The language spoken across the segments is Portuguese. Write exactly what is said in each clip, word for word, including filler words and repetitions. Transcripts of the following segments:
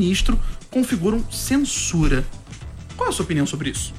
ministro configuram censura. Qual é a sua opinião sobre isso?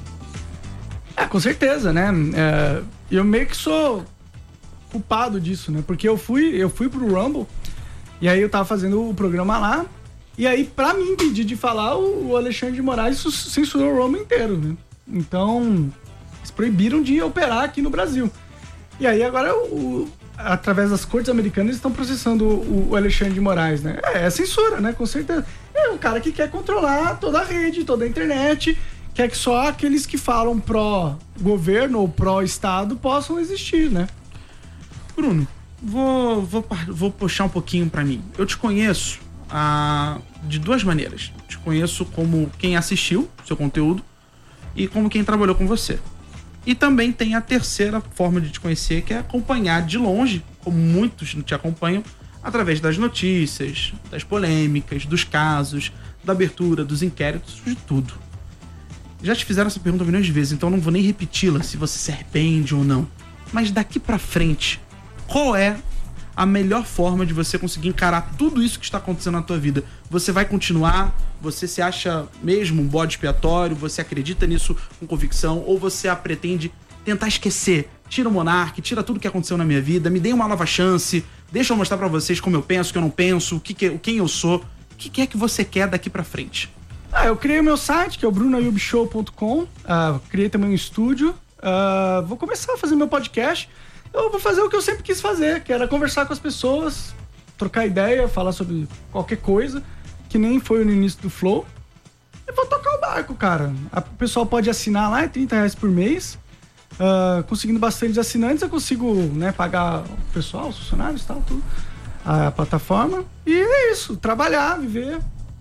É, com certeza, né? É, eu meio que sou culpado disso, né? Porque eu fui, eu fui pro Rumble e aí eu tava fazendo o programa lá e aí, pra me impedir de falar, o, o Alexandre de Moraes censurou o Rumble inteiro, né? Então, eles proibiram de operar aqui no Brasil. E aí agora, o, através das cortes americanas, eles estão processando o, o Alexandre de Moraes, né? É, é censura, né? Com certeza. É um cara que quer controlar toda a rede, toda a internet, quer que só aqueles que falam pró-governo ou pró-estado possam existir, né? Bruno, vou, vou, vou puxar um pouquinho pra mim. Eu te conheço ah, de duas maneiras. Te conheço como quem assistiu seu conteúdo e como quem trabalhou com você. E também tem a terceira forma de te conhecer, que é acompanhar de longe, como muitos te acompanham, através das notícias, das polêmicas, dos casos, da abertura, dos inquéritos, de tudo. Já te fizeram essa pergunta milhões de vezes, então eu não vou nem repeti-la, se você se arrepende ou não. Mas daqui pra frente, qual é a melhor forma de você conseguir encarar tudo isso que está acontecendo na tua vida? Você vai continuar? Você se acha mesmo um bode expiatório? Você acredita nisso com convicção? Ou você a pretende tentar esquecer? Tira o Monark, tira tudo que aconteceu na minha vida, me dê uma nova chance, deixa eu mostrar pra vocês como eu penso, o que eu não penso, o que que, quem eu sou. O que, que é que você quer daqui pra frente? Ah, eu criei o meu site, que é o bruno ayub show ponto com. Uh, criei também um estúdio. Uh, vou começar a fazer meu podcast. Eu vou fazer o que eu sempre quis fazer, que era conversar com as pessoas, trocar ideia, falar sobre qualquer coisa, que nem foi no início do Flow. E vou tocar o barco, cara. O pessoal pode assinar lá, é trinta reais por mês. Uh, conseguindo bastante assinantes, eu consigo, né, pagar o pessoal, os funcionários e tal, tudo, a plataforma. E é isso, trabalhar, viver.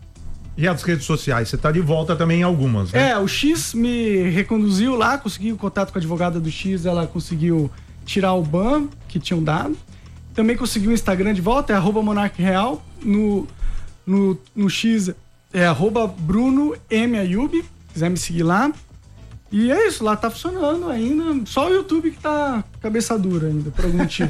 E as redes sociais? Você tá de volta também em algumas, né? É, o X me reconduziu lá, consegui o contato com a advogada do X, ela conseguiu tirar o ban que tinham dado. Também consegui o Instagram de volta, é arroba monarquereal. No, no, no X é arroba Bruno M. Ayub, se quiser me seguir lá. E é isso, lá tá funcionando ainda. Só o YouTube que tá cabeça dura ainda, por algum motivo.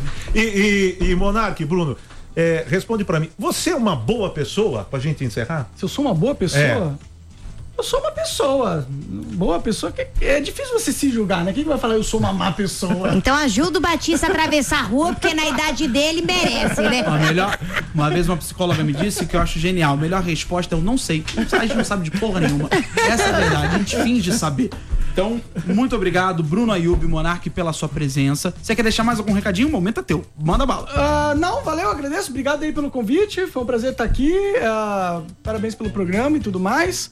e, e, e Monark, Bruno, é, responde pra mim. Você é uma boa pessoa, pra gente encerrar? Se eu sou uma boa pessoa? É. Eu sou uma pessoa. Boa pessoa. Que é difícil você se julgar, né? Quem que vai falar eu sou uma má pessoa? Então ajuda o Batista a atravessar a rua, porque na idade dele merece, né? Ó, melhor, uma vez uma psicóloga me disse que eu acho genial. A melhor resposta é eu não sei. A gente não sabe de porra nenhuma. Essa é a verdade. A gente finge saber. Então, muito obrigado, Bruno Ayub, Monark, pela sua presença. Você quer deixar mais algum recadinho? O momento é teu. Manda bala. Uh, não, valeu, agradeço. Obrigado aí pelo convite. Foi um prazer estar aqui. Uh, parabéns pelo programa e tudo mais.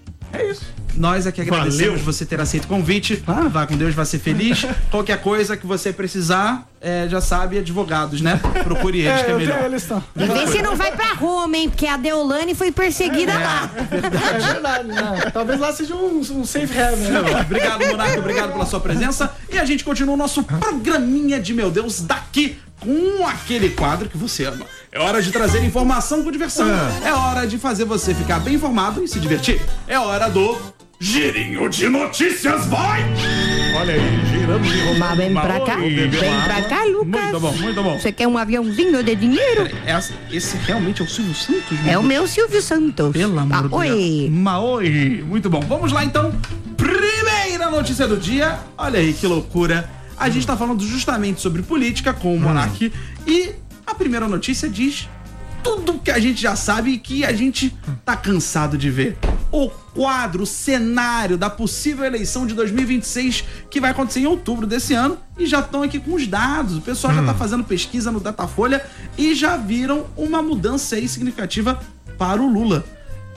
É isso. Nós aqui agradecemos Valeu. você ter aceito o convite. Ah. Vá com Deus, vai ser feliz. Qualquer coisa que você precisar, é, já sabe, advogados, né? Procure eles, é, que é melhor. Eles estão. E vê se não vai pra Roma, hein? Porque a Deolane foi perseguida é, lá. É verdade. É verdade, né? Talvez lá seja um, um safe haven. Né? Obrigado, Monarca. Obrigado pela sua presença. E a gente continua o nosso programinha de Meu Deus daqui com aquele quadro que você ama. É hora de trazer informação com diversão. É hora de fazer você ficar bem informado e se divertir. É hora do Girinho de Notícias, vai! Olha aí, girando de roupa. Mas vem pra cá, vem pra cá, Lucas. Muito bom, muito bom. Você quer um aviãozinho de dinheiro? Essa, esse realmente é o Silvio Santos? É o meu Silvio Santos. Pelo amor de Deus. Oi. Maoi. Muito bom. Vamos lá, então. Primeira notícia do dia. Olha aí, que loucura. A gente tá falando justamente sobre política com o Monark. Hum. E a primeira notícia diz tudo que a gente já sabe e que a gente tá cansado de ver. O quadro, o cenário da possível eleição de dois mil e vinte e seis que vai acontecer em outubro desse ano e já estão aqui com os dados. O pessoal hum. já tá fazendo pesquisa no Datafolha e já viram uma mudança aí significativa para o Lula.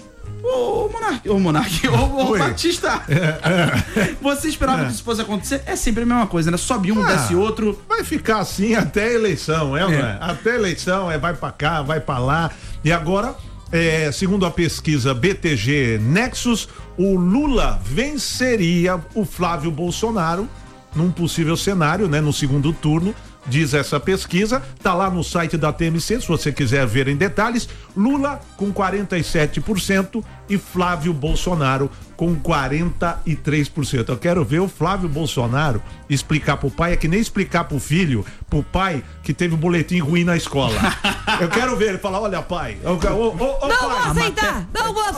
Ô Monark, ô Monark, ô, ô Batista, é, é. Você esperava é. que isso fosse acontecer? É sempre a mesma coisa, né? Sobe um, ah, desce outro. Vai ficar assim até a eleição, é, é. Não é? Até a eleição, é vai pra cá, vai pra lá. E agora, é, segundo a pesquisa B T G Nexus, o Lula venceria o Flávio Bolsonaro num possível cenário, né? No segundo turno. Diz essa pesquisa, tá lá no site da T M C, se você quiser ver em detalhes. Lula com quarenta e sete por cento e Flávio Bolsonaro com quarenta e três por cento. Eu quero ver o Flávio Bolsonaro explicar pro pai, é que nem explicar pro filho, pro pai que teve um boletim ruim na escola. Eu quero ver ele falar, olha pai, eu, ô, ô, ô, não pai, vou aceitar, não vou